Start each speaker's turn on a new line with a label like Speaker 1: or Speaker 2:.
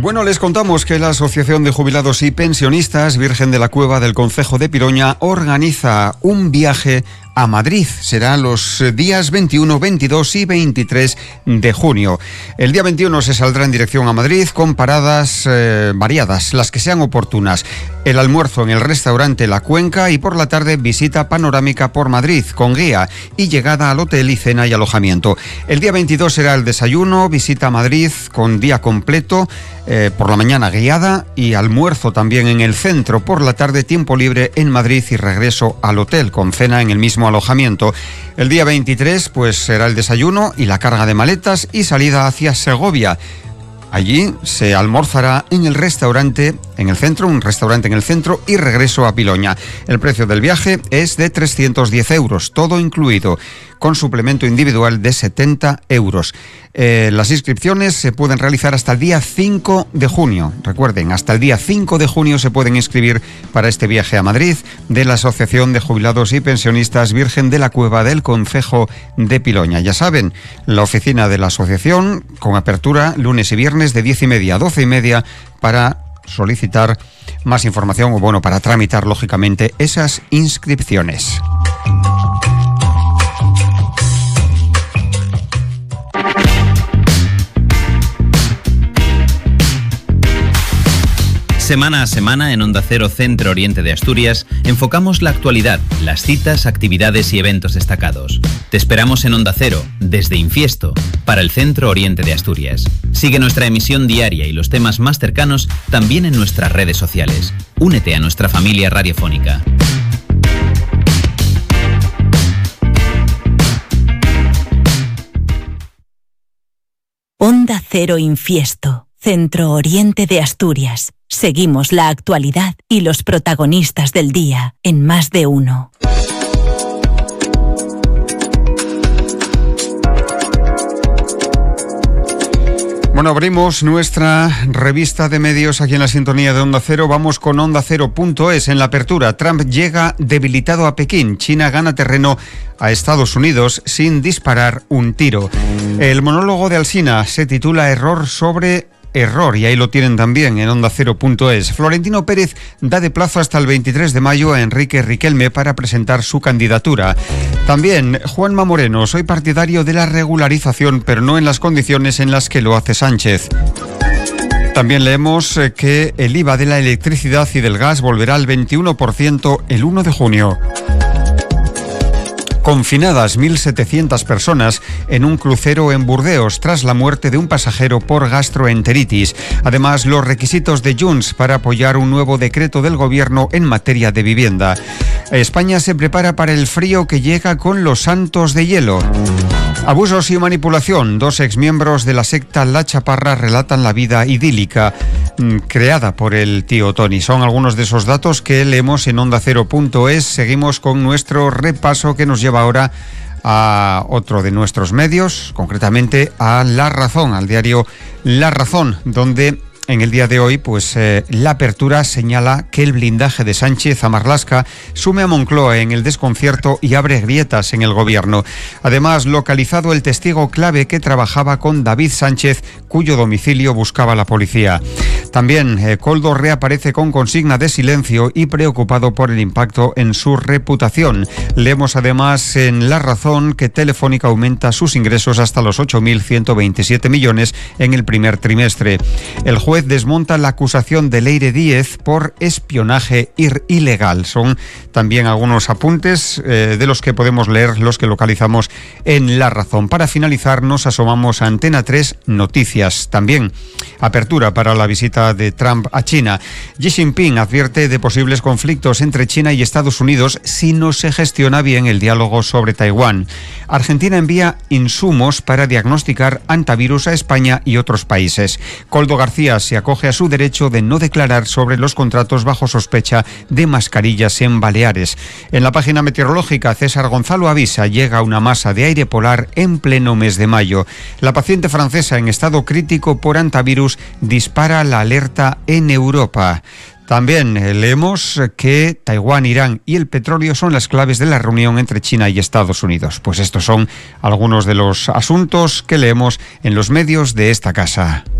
Speaker 1: Bueno, les contamos que la Asociación de Jubilados y Pensionistas Virgen de la Cueva del Concejo de Piroña organiza un viaje a Madrid. Será los días 21, 22 y 23 de junio. El día 21 se saldrá en dirección a Madrid con paradas variadas, las que sean oportunas. El almuerzo en el restaurante La Cuenca y por la tarde visita panorámica por Madrid con guía y llegada al hotel y cena y alojamiento. El día 22 será el desayuno, visita a Madrid con día completo, por la mañana guiada y almuerzo también en el centro, por la tarde tiempo libre en Madrid y regreso al hotel con cena en el mismo alojamiento. El día 23 pues será el desayuno y la carga de maletas y salida hacia Segovia. Allí se almorzará en el restaurante en el centro, un restaurante en el centro y regreso a Piloña. El precio del viaje es de 310 euros, todo incluido, con suplemento individual de 70 euros. Las inscripciones se pueden realizar hasta el día 5 de junio. Recuerden, hasta el día 5 de junio se pueden inscribir para este viaje a Madrid de la Asociación de Jubilados y Pensionistas Virgen de la Cueva del Concejo de Piloña. Ya saben, la oficina de la asociación con apertura lunes y viernes de 10:30 a 12:30 para solicitar más información o para tramitar lógicamente esas inscripciones.
Speaker 2: Semana a semana en Onda Cero Centro Oriente de Asturias enfocamos la actualidad, las citas, actividades y eventos destacados. Te esperamos en Onda Cero, desde Infiesto, para el Centro Oriente de Asturias. Sigue nuestra emisión diaria y los temas más cercanos también en nuestras redes sociales. Únete a nuestra familia radiofónica.
Speaker 3: Onda Cero Infiesto, Centro Oriente de Asturias. Seguimos la actualidad y los protagonistas del día en Más de Uno.
Speaker 1: Bueno, abrimos nuestra revista de medios aquí en la sintonía de Onda Cero. Vamos con OndaCero.es. En la apertura, Trump llega debilitado a Pekín. China gana terreno a Estados Unidos sin disparar un tiro. El monólogo de Alsina se titula Error sobre error, y ahí lo tienen también en OndaCero.es. Florentino Pérez da de plazo hasta el 23 de mayo a Enrique Riquelme para presentar su candidatura. También Juanma Moreno, soy partidario de la regularización, pero no en las condiciones en las que lo hace Sánchez. También leemos que el IVA de la electricidad y del gas volverá al 21% el 1 de junio. Confinadas 1.700 personas en un crucero en Burdeos tras la muerte de un pasajero por gastroenteritis. Además, los requisitos de Junts para apoyar un nuevo decreto del gobierno en materia de vivienda. España se prepara para el frío que llega con los santos de hielo. Abusos y manipulación. 2 exmiembros de la secta La Chaparra relatan la vida idílica creada por el tío Tony. Son algunos de esos datos que leemos en OndaCero.es. Seguimos con nuestro repaso que nos lleva ahora a otro de nuestros medios, concretamente a La Razón, al diario La Razón, donde en el día de hoy, la apertura señala que el blindaje de Sánchez a Marlaska sume a Moncloa en el desconcierto y abre grietas en el gobierno. Además, localizado el testigo clave que trabajaba con David Sánchez, cuyo domicilio buscaba la policía. También, Koldo reaparece con consigna de silencio y preocupado por el impacto en su reputación. Leemos además en La Razón que Telefónica aumenta sus ingresos hasta los 8.127 millones en el primer trimestre. El juez desmonta la acusación de Leire Díez por espionaje ilegal. Son también algunos apuntes de los que podemos leer, los que localizamos en La Razón. Para finalizar, nos asomamos a Antena 3 Noticias. También apertura para la visita de Trump a China. Xi Jinping advierte de posibles conflictos entre China y Estados Unidos si no se gestiona bien el diálogo sobre Taiwán. Argentina envía insumos para diagnosticar hantavirus a España y otros países. Koldo García se acoge a su derecho de no declarar sobre los contratos bajo sospecha de mascarillas en Baleares. En la página meteorológica, César Gonzalo avisa, llega una masa de aire polar en pleno mes de mayo. La paciente francesa en estado crítico por hantavirus dispara la alerta en Europa. También leemos que Taiwán, Irán y el petróleo son las claves de la reunión entre China y Estados Unidos. Pues estos son algunos de los asuntos que leemos en los medios de esta casa.